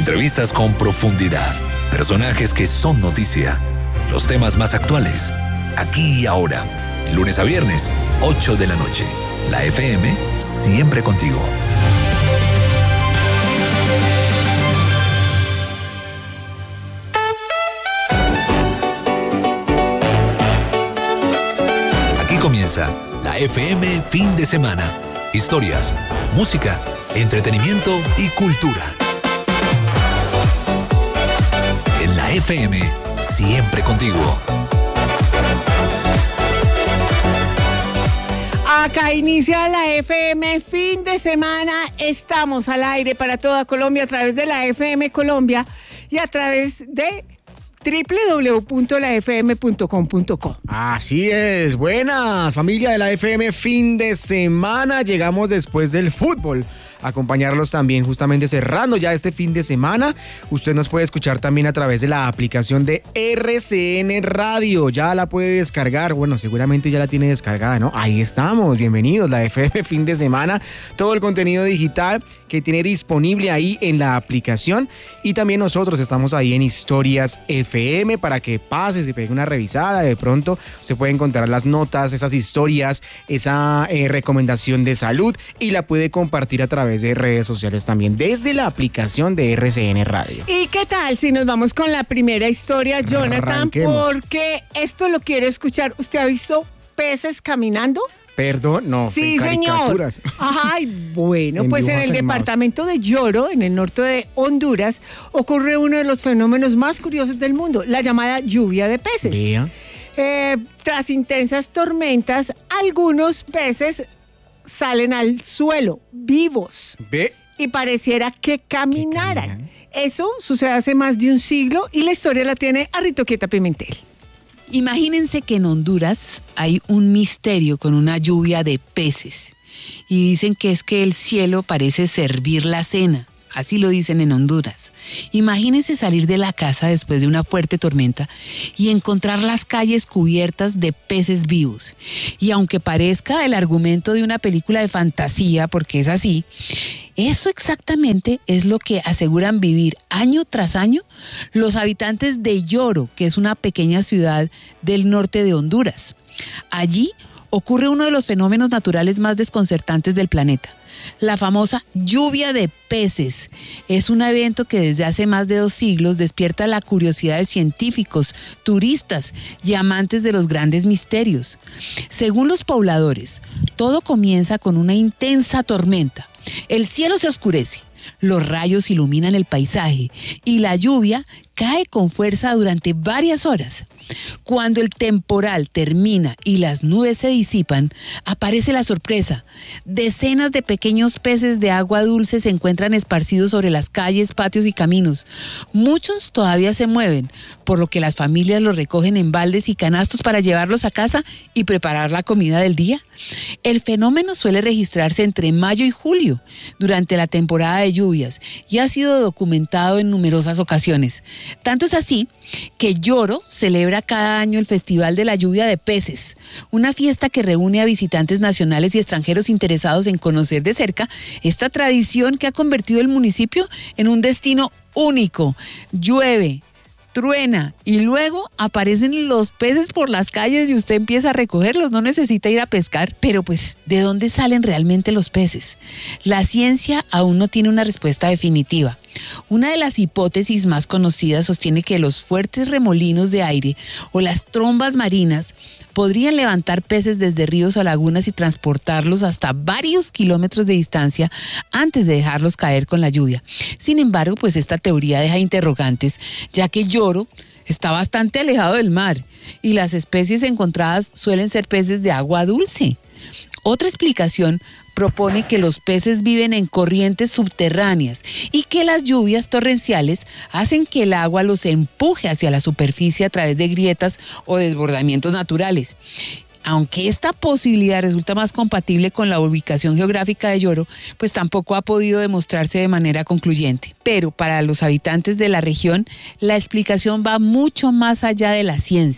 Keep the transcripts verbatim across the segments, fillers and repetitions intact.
Entrevistas con profundidad, personajes que son noticia, los temas más actuales, aquí y ahora. Lunes a viernes, ocho de la noche. La F M, siempre contigo. Aquí comienza la F M Fin de Semana. Historias, música, entretenimiento y cultura. En la F M, siempre contigo. Acá inicia la F M Fin de Semana. Estamos al aire para toda Colombia a través de la F M Colombia y a través de doble u doble u doble u punto la f m punto com punto co. Así es, buenas familia de la F M Fin de Semana, llegamos después del fútbol a acompañarlos también justamente cerrando ya este fin de semana. Usted nos puede escuchar también a través de la aplicación de R C N Radio, ya la puede descargar, bueno seguramente ya la tiene descargada, ¿no? Ahí estamos, bienvenidos, la F M Fin de Semana, todo el contenido digital que tiene disponible ahí en la aplicación y también nosotros estamos ahí en Historias F M para que pase, se pegue una revisada, de pronto se puede encontrar las notas, esas historias, esa eh, recomendación de salud y la puede compartir a través de redes sociales también desde la aplicación de R C N Radio. ¿Y qué tal si nos vamos con la primera historia, Jonathan? Arranquemos. Porque esto lo quiero escuchar. ¿Usted ha visto peces caminando? Perdón, no. Sí, señor. Ay, bueno, En pues en dibujos el animados. departamento de Yoro, en el norte de Honduras, ocurre uno de los fenómenos más curiosos del mundo, la llamada lluvia de peces. Vea. Eh, tras intensas tormentas, algunos peces salen al suelo vivos Ve. y pareciera que caminaran. caminan. Eso sucede hace más de un siglo y la historia la tiene Arritoquieta Pimentel. Imagínense que en Honduras hay un misterio con una lluvia de peces y dicen que es que el cielo parece servir la cena, así lo dicen en Honduras. Imagínense salir de la casa después de una fuerte tormenta y encontrar las calles cubiertas de peces vivos. Y aunque parezca el argumento de una película de fantasía, porque es así, eso exactamente es lo que aseguran vivir año tras año los habitantes de Yoro, que es una pequeña ciudad del norte de Honduras. Allí ocurre uno de los fenómenos naturales más desconcertantes del planeta. La famosa lluvia de peces es un evento que desde hace más de dos siglos despierta la curiosidad de científicos, turistas y amantes de los grandes misterios. Según los pobladores, todo comienza con una intensa tormenta. El cielo se oscurece, los rayos iluminan el paisaje y la lluvia cae con fuerza durante varias horas. Cuando el temporal termina y las nubes se disipan, aparece la sorpresa. Decenas de pequeños peces de agua dulce se encuentran esparcidos sobre las calles, patios y caminos. Muchos todavía se mueven, por lo que las familias los recogen en baldes y canastos para llevarlos a casa y preparar la comida del día. El fenómeno suele registrarse entre mayo y julio, durante la temporada de lluvias, y ha sido documentado en numerosas ocasiones. Tanto es así que Yoro celebra cada año el Festival de la Lluvia de Peces, una fiesta que reúne a visitantes nacionales y extranjeros interesados en conocer de cerca esta tradición que ha convertido el municipio en un destino único. Llueve, truena y luego aparecen los peces por las calles y usted empieza a recogerlos, no necesita ir a pescar. Pero pues, ¿de dónde salen realmente los peces? La ciencia aún no tiene una respuesta definitiva. Una de las hipótesis más conocidas sostiene que los fuertes remolinos de aire o las trombas marinas podrían levantar peces desde ríos o lagunas y transportarlos hasta varios kilómetros de distancia antes de dejarlos caer con la lluvia. Sin embargo, pues esta teoría deja interrogantes, ya que Yoro está bastante alejado del mar y las especies encontradas suelen ser peces de agua dulce. Otra explicación propone que los peces viven en corrientes subterráneas y que las lluvias torrenciales hacen que el agua los empuje hacia la superficie a través de grietas o desbordamientos naturales. Aunque esta posibilidad resulta más compatible con la ubicación geográfica de Yoro, pues tampoco ha podido demostrarse de manera concluyente. Pero para los habitantes de la región, la explicación va mucho más allá de la ciencia.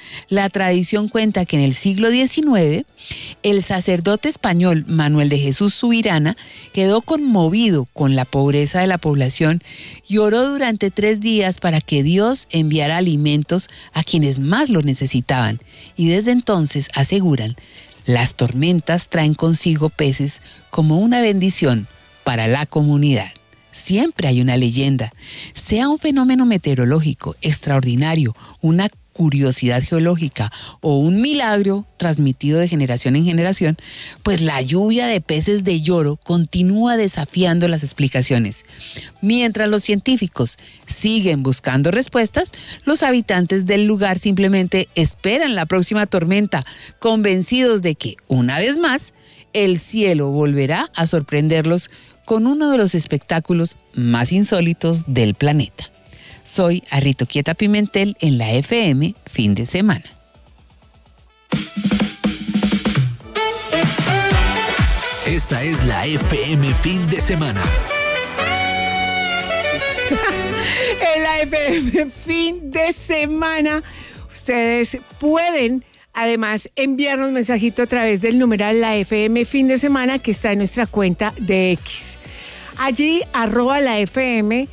La tradición cuenta que en el siglo diecinueve, el sacerdote español Manuel de Jesús Subirana quedó conmovido con la pobreza de la población y oró durante tres días para que Dios enviara alimentos a quienes más lo necesitaban. Y desde entonces, aseguran, las tormentas traen consigo peces como una bendición para la comunidad. Siempre hay una leyenda, sea un fenómeno meteorológico extraordinario, una curiosidad geológica o un milagro transmitido de generación en generación, pues la lluvia de peces de Lloro continúa desafiando las explicaciones. Mientras los científicos siguen buscando respuestas, los habitantes del lugar simplemente esperan la próxima tormenta, convencidos de que, una vez más, el cielo volverá a sorprenderlos con uno de los espectáculos más insólitos del planeta. Soy Arrito Quieta Pimentel en la F M Fin de Semana. Esta es la F M Fin de Semana. En la F M Fin de Semana, ustedes pueden además enviarnos mensajito a través del numeral la F M Fin de Semana que está en nuestra cuenta de X. Allí, arroba la F M.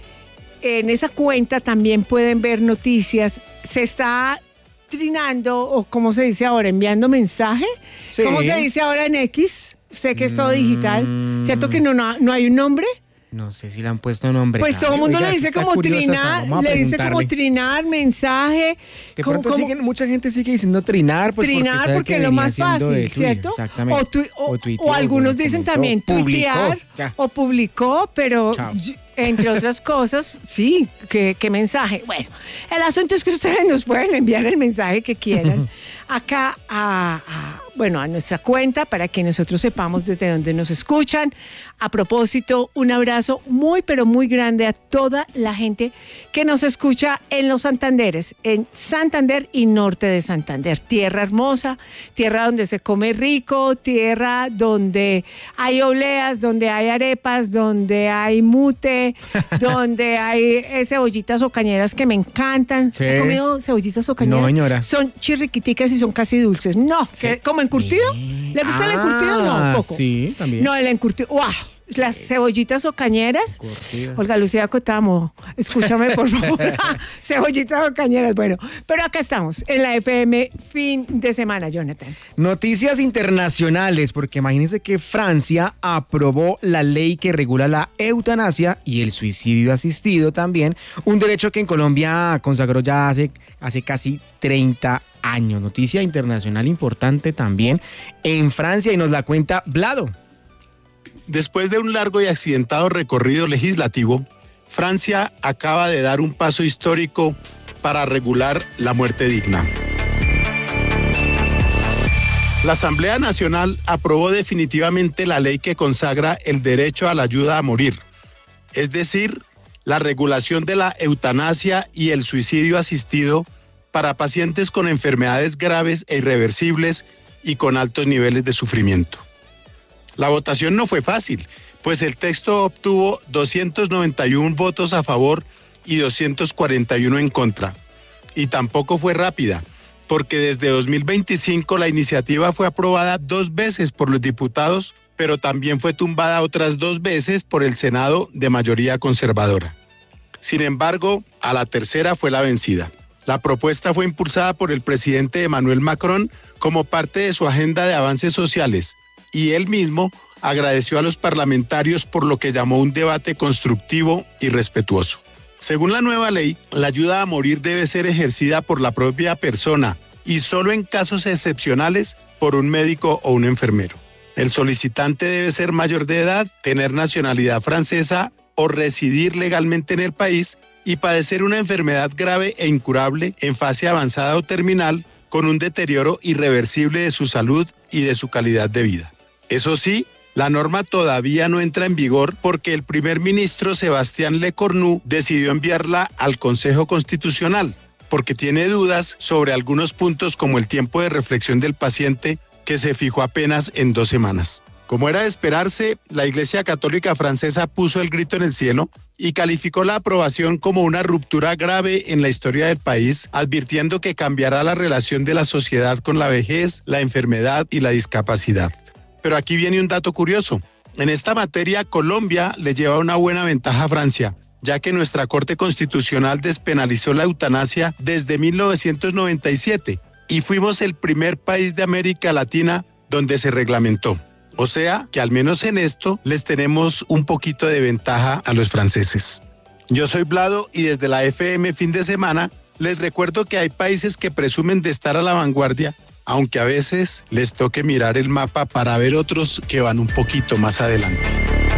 En esa cuenta también pueden ver noticias. Se está trinando, o como se dice ahora, enviando mensaje. Sí. ¿Cómo se dice ahora en X? Usted que es todo digital. Mm. ¿Cierto que no, no, no hay un nombre? No sé si le han puesto nombre. Pues todo el mundo le dice como trinar, le dice como trinar, mensaje. De pronto siguen, mucha gente sigue diciendo trinar, pues trinar porque, porque es lo más fácil, ¿cierto? Exactamente. O, tu, o, o, tuiteó, o algunos bueno, dicen también tuitear o publicó, pero Chao. entre otras cosas, sí, ¿qué, qué mensaje? Bueno, el asunto es que ustedes nos pueden enviar el mensaje que quieran acá a, a, bueno, a nuestra cuenta para que nosotros sepamos desde dónde nos escuchan. A propósito, un abrazo muy, pero muy grande a toda la gente que nos escucha en los Santanderes, en Santander y norte de Santander. Tierra hermosa, tierra donde se come rico, tierra donde hay obleas, donde hay arepas, donde hay mute, donde hay eh, cebollitas o cañeras que me encantan. Sí. ¿Has comido cebollitas o cañeras? No, señora. Son chirriquiticas y son casi dulces. No, sí. ¿Como encurtido? Sí. ¿Le gusta ah, el encurtido? No, un poco. Sí, también. No, el encurtido. ¡Wow! Las cebollitas o cañeras. Curtidas. Olga Lucía Cotamo, escúchame por favor. Cebollitas o cañeras, bueno. Pero acá estamos, en la F M Fin de Semana, Jonathan. Noticias internacionales, porque imagínense que Francia aprobó la ley que regula la eutanasia y el suicidio asistido también, un derecho que en Colombia consagró ya hace, hace casi treinta años. Noticia internacional importante también en Francia y nos la cuenta Vlado. Después de un largo y accidentado recorrido legislativo, Francia acaba de dar un paso histórico para regular la muerte digna. La Asamblea Nacional aprobó definitivamente la ley que consagra el derecho a la ayuda a morir, es decir, la regulación de la eutanasia y el suicidio asistido para pacientes con enfermedades graves e irreversibles y con altos niveles de sufrimiento. La votación no fue fácil, pues el texto obtuvo doscientos noventa y uno votos a favor y doscientos cuarenta y uno en contra. Y tampoco fue rápida, porque desde dos mil veinticinco la iniciativa fue aprobada dos veces por los diputados, pero también fue tumbada otras dos veces por el Senado de mayoría conservadora. Sin embargo, a la tercera fue la vencida. La propuesta fue impulsada por el presidente Emmanuel Macron como parte de su agenda de avances sociales, y él mismo agradeció a los parlamentarios por lo que llamó un debate constructivo y respetuoso. Según la nueva ley, la ayuda a morir debe ser ejercida por la propia persona y solo en casos excepcionales por un médico o un enfermero. El solicitante debe ser mayor de edad, tener nacionalidad francesa o residir legalmente en el país y padecer una enfermedad grave e incurable en fase avanzada o terminal con un deterioro irreversible de su salud y de su calidad de vida. Eso sí, la norma todavía no entra en vigor porque el primer ministro Sebastián Lecornu decidió enviarla al Consejo Constitucional porque tiene dudas sobre algunos puntos como el tiempo de reflexión del paciente que se fijó apenas en dos semanas. Como era de esperarse, la Iglesia Católica Francesa puso el grito en el cielo y calificó la aprobación como una ruptura grave en la historia del país, advirtiendo que cambiará la relación de la sociedad con la vejez, la enfermedad y la discapacidad. Pero aquí viene un dato curioso. En esta materia, Colombia le lleva una buena ventaja a Francia, ya que nuestra Corte Constitucional despenalizó la eutanasia desde mil novecientos noventa y siete y fuimos el primer país de América Latina donde se reglamentó. O sea, que al menos en esto les tenemos un poquito de ventaja a los franceses. Yo soy Vlado y desde la F M Fin de Semana les recuerdo que hay países que presumen de estar a la vanguardia, aunque a veces les toque mirar el mapa para ver otros que van un poquito más adelante.